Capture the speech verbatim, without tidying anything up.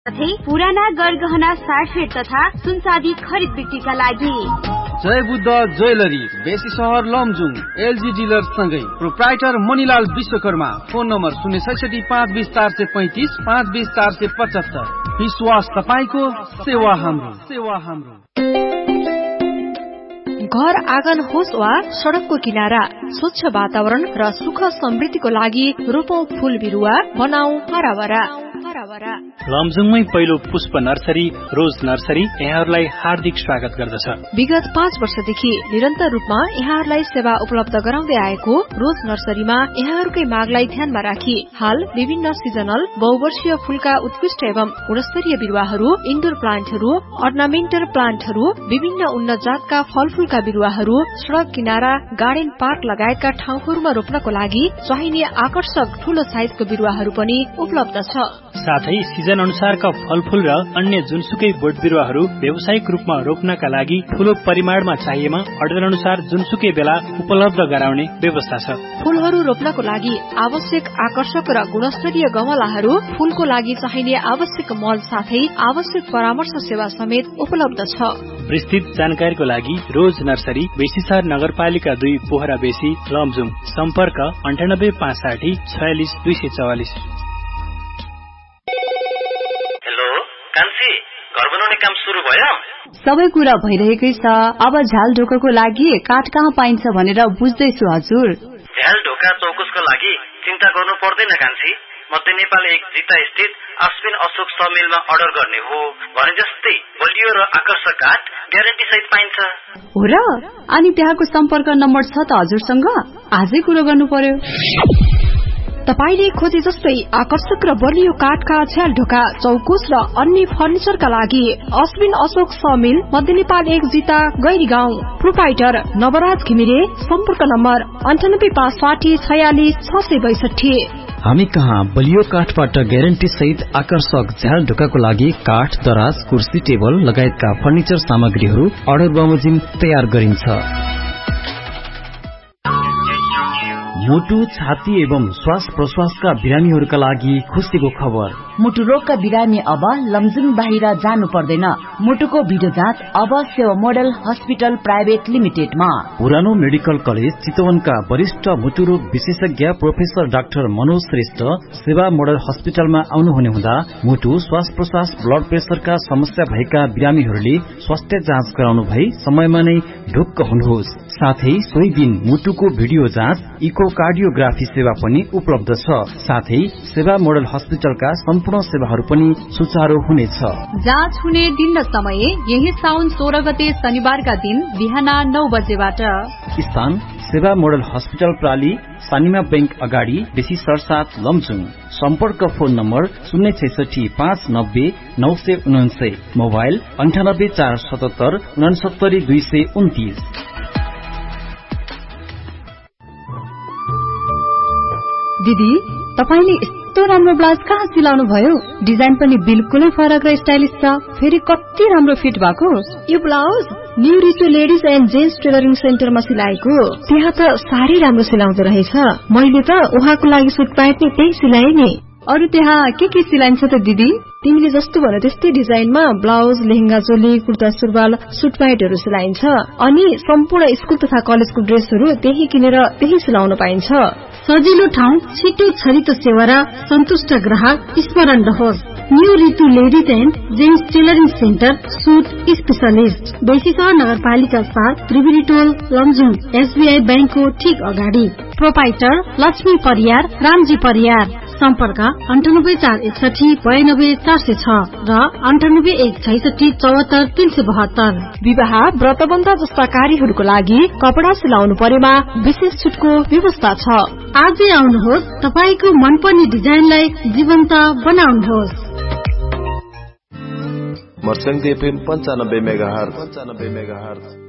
साथै पुराना गरगहना साटफेट तथा सुनचाँदी खरिद बिक्रीका लागि जय बुद्ध ज्वेलरी बेसी सहर लमजुङ एलजी डिलर सँगै proprietor Manilal Vishwakarma. Phone number शून्य छैसठी पाँच बिस चार सय पैंतिस पाँच बिस चार सय पचहत्तर। विश्वास तपाईको, सेवा हाम्रो, सेवा हाम्रो। घर आँगन होस् वा सड़कको किनारा, स्वच्छ वातावरण र सुख समृद्धिको लागि रोपौं फूल बिरुवा, बनाऊ हराभरा। लमजुङमै पहिलो पुष्प नर्सरी रोज नर्सरी यहाँहरूलाई हार्दिक स्वागत गर्दछ। विगत पाँच वर्षदेखि निरन्तर रूपमा यहाँहरूलाई सेवा उपलब्ध गराउँदै आएको रोज नर्सरीमा यहाँहरूकै मागलाई ध्यानमा राखी हाल विभिन्न सिजनल बहुवर्षीय फूलका उत्कृष्ट एवं गुणस्तरीय बिरुवाहरू, इन्डोर प्लान्टहरू, अर्नामेन्टल प्लान्टहरू, विभिन्न उन्नत जातका फलफूलका बिरुवाहरू, सड़क किनारा, गार्डन पार्क लगायतका ठाउँहरूमा रोप्नको लागि चाहिने आकर्षक ठूलो साइजको बिरुवाहरू पनि उपलब्ध छ। साथै सिजन अनुसारका फलफूल र अन्य जुनसुकै बोट बिरुवाहरू व्यावसायिक रूपमा रोप्नका लागि ठूलो परिमाणमा चाहिएमा अर्डर अनुसार जुनसुकै बेला उपलब्ध गराउने व्यवस्था छ। फूलहरू रोप्नको लागि आवश्यक आकर्षक र गुणस्तरीय गमलाहरू, फूलको लागि चाहिने आवश्यक मल साथै आवश्यक परामर्श सेवा समेत उपलब्ध छ। विस्तृत जानकारीको लागि रोज नर्सरी बेसीसार नगरपालिका दुई पोखरा बेसी लमजुङ। सम्पर्क अन्ठानब्बे पाँच साठी छयालिस दुई सय चौवालिस। घर बनाउने काम सुरु भयो? सबै कुरा भइरहेकै छ। अब झ्याल ढोकाको लागि काठ कहाँ पाइन्छ भनेर बुझ्दैछु हजुर। झ्याल ढोका चौकुसको लागि चिन्ता गर्नु पर्दैन कान्छी। मध्य नेपाल एक जिता स्थित अश्विन अशोक समिलमा अर्डर गर्ने हो भने जस्तै बलियो र आकर्षक काठ ग्यारेन्टी सहित पाइन्छ। हो र? अनि त्यहाँको सम्पर्क नम्बर छ त हजुरसँग? आजै कुरो गर्नु पर्यो। तपाईले खोजे जस्तै आकर्षक र बलियो काठका झ्याल ढोका चौकुस र अन्य फर्निचरका लागि अश्विन अशोक समिल मध्य नेपाल एक जिता गैरी गाउँ। प्रोपाइटर नवराज घिमिरे। सम्पर्क नम्बर अन्ठानब्बे पाँच साठी छयालिस छ सय बैसठी। हामी कहाँ बलियो काठबाट ग्यारेन्टी सहित आकर्षक झ्याल ढोकाको लागि काठ, दराज, कुर्सी, टेबल लगायतका फर्निचर सामग्रीहरू अर्डर बमोजिम तयार गरिन्छ। मुटु, छाती एवं श्वास प्रश्वासका बिरामीहरूका लागि खुसीको खबर। मुटु रोगका बिरामी अब लमजुङ बाहिर जानु पर्दैन। मुटुको भिडियो जाँच अब सेवा मोडल हस्पिटल प्राइभेट लिमिटेडमा। पुरानो मेडिकल कलेज चितवनका वरिष्ठ मुटु रोग विशेषज्ञ प्रोफेसर डाक्टर मनोज श्रेष्ठ सेवा मोडल हस्पिटलमा आउनुहुने हुँदा मुटु, श्वास प्रश्वास, ब्लड प्रेसरका समस्या भएका बिरामीहरूले स्वास्थ्य जाँच गराउनु भई समयमा नै ढुक्क हुनुहोस्। साथै सोही दिन मुटुको भिडियो जाँच, इकोकार्डियोग्राफी सेवा पनि उपलब्ध छ। साथै सेवा मोडल हस्पिटलका सम्पूर्ण सेवाहरू पनि सुचारू हुनेछ। जाँच हुने दिन र समय यही साउन सोह्र गते शनिबारका दिन बिहान नौ बजेबाट। स्थान सेवा मोडल हस्पिटल प्राली, सानिमा बैंक अगाडि, बेसी सरसात लमजुङ। सम्पर्क फोन नम्बर शून्य छैसठी पाँच नब्बे नौ सय उनान्सय। मोबाइल अन्ठानब्बे चार सतहत्तर उनासत्तरी दुई सय उन्तिस। दिदी, तपाईले यस्तो राम्रो ब्लाउज कहाँ सिलाउनु भयो? डिजाइन पनि बिल्कुलै फरक र स्टाइलिश छ। फेरि कति राम्रो फिट भएको। यो blouse new रिचु ladies and gents tailoring सेन्टरमा सिलाएको। त्यहाँ त साह्रै राम्रो सिलाउँदो रहेछ। मैले त उहाँको लागि सुट प्यान्ट नि त्यही सिलाए नि। अरु त्यहाँ के के सिलाइन्छ त दिदी? तिमीले जस्तो भने त्यस्तै डिजाइनमा ब्लाउज, लेहेंगा चोली, कुर्ता सुरुवाल, सुट प्यान्टहरू सिलाइन्छ। अनि सम्पूर्ण स्कुल तथा कलेजको ड्रेसहरू त्यही किनेर त्यही सिलाउन पाइन्छ। सजिलो ठाउँ, छिटो छरितो सेवा र सन्तुष्ट ग्राहक स्मरण रहोस्। New Ritu ladies and gents tailoring centre, suit specialist, बेसीसर नगरपालिका सात, त्रिवेणी टोल, लमजुङ, एसबीआई बैंकको ठीक अगाडि। प्रोपाइटर लक्ष्मी परियार, रामजी परियार। सम्पर्क अन्ठानब्बे चार एकसठी बयानब्बे चार सय छ र अन्ठानब्बे एक छैसठी चौहत्तर तीन सय बहत्तर। विवाह, व्रतबन्ध जस्ता कार्यहरूको लागि कपडा सिलाउनु परेमा विशेष छुटको व्यवस्था छ। आजै आउनुहोस्, तपाईको मनपर्ने डिजाइनलाई जीवन्त बनाउनुहोस्। मर्स्याङ एफएम पञ्चानब्बे मेगाहर्ज।